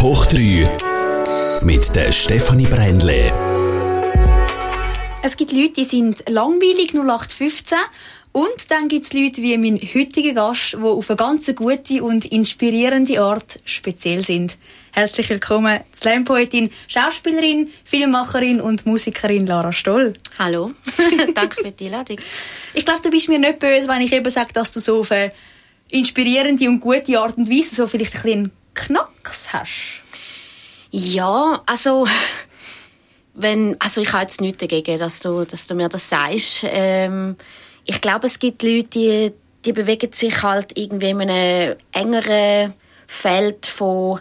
Hoch 3 mit der Stefanie Brändle. Es gibt Leute, die sind langweilig, 0815. Und dann gibt es Leute wie mein heutiger Gast, die auf eine ganz gute und inspirierende Art speziell sind. Herzlich willkommen, Slam-Poetin, Schauspielerin, Filmemacherin und Musikerin Lara Stoll. Hallo, danke für die Einladung. Ich glaube, du bist mir nicht böse, wenn ich eben sage, dass du so auf eine inspirierende und gute Art und Weise so vielleicht ein bisschen Knacks hast. Ja, also ich habe jetzt nichts dagegen, dass du mir das sagst. Ich glaube, es gibt Leute, die bewegen sich halt irgendwie in einem engeren Feld von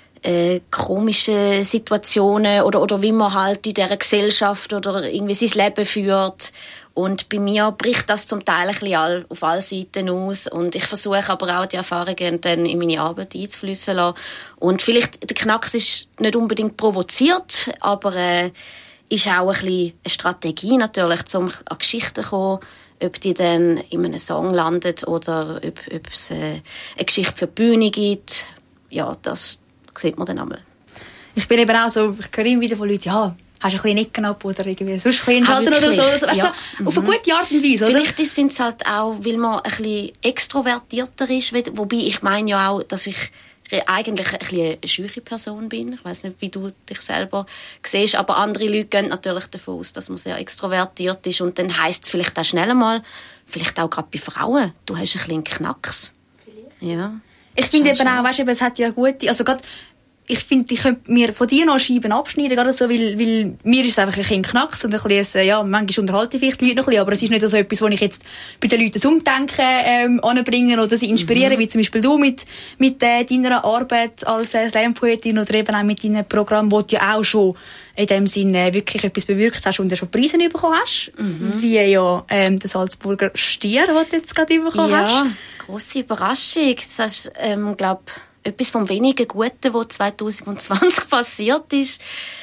komischen Situationen oder wie man halt in dieser Gesellschaft oder irgendwie sein Leben führt. Und bei mir bricht das zum Teil ein bisschen auf alle Seiten aus. Und ich versuche aber auch die Erfahrungen dann in meine Arbeit einzufliessen lassen. Und vielleicht, der Knacks ist nicht unbedingt provoziert, aber ist auch ein bisschen eine Strategie natürlich, um an Geschichten zu kommen. Ob die dann in einem Song landet oder ob es eine Geschichte für die Bühne gibt. Ja, das sieht man dann einmal. Ich bin eben auch so, ich höre immer wieder von Leuten, ja, hast du ein bisschen Nicken ab oder irgendwie sonst ein bisschen Schalten oder so. Weißt ja. So, auf eine gute Art und Weise, oder? Vielleicht sind es halt auch, weil man ein bisschen extrovertierter ist. Wobei ich meine ja auch, dass ich eigentlich ein bisschen eine schüche Person bin. Ich weiss nicht, wie du dich selber siehst, aber andere Leute gehen natürlich davon aus, dass man sehr extrovertiert ist und dann heisst es vielleicht auch schnell einmal, vielleicht auch gerade bei Frauen, du hast ein bisschen Knacks. Vielleicht. Ja. Ich finde eben auch, weißt du, es hat ja gute, also gerade, ich finde, ich könnte mir von dir noch Scheiben abschneiden, gerade so, weil mir ist es einfach ein bisschen Knacks und ein bisschen, ja, manchmal unterhalte ich vielleicht die Leute noch ein bisschen, aber es ist nicht so etwas, wo ich jetzt bei den Leuten das Umdenken anbringen oder sie inspirieren, wie zum Beispiel du mit deiner Arbeit als Slam-Poetin oder eben auch mit deinem Programm, wo du ja auch schon in dem Sinne wirklich etwas bewirkt hast und ja schon Preise bekommen hast, wie ja der Salzburger Stier, den du jetzt gerade bekommen hast. Ja, grosse Überraschung. Das ist, glaube etwas vom wenigen Guten, was 2020 passiert ist,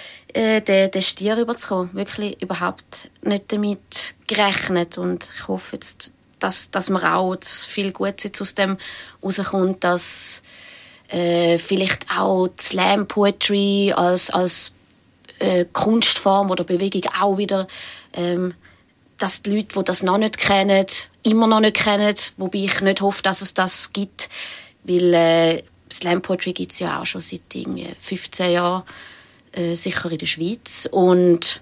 den Stier überzukommen. Wirklich überhaupt nicht damit gerechnet. Und ich hoffe jetzt, dass man auch, dass viel Gutes jetzt aus dem rauskommt, dass vielleicht auch die Slam Poetry als Kunstform oder Bewegung auch wieder, dass die Leute, die das noch nicht kennen, immer noch nicht kennen, wobei ich nicht hoffe, dass es das gibt, weil Slam Poetry gibt es ja auch schon seit irgendwie 15 Jahren, sicher in der Schweiz. Und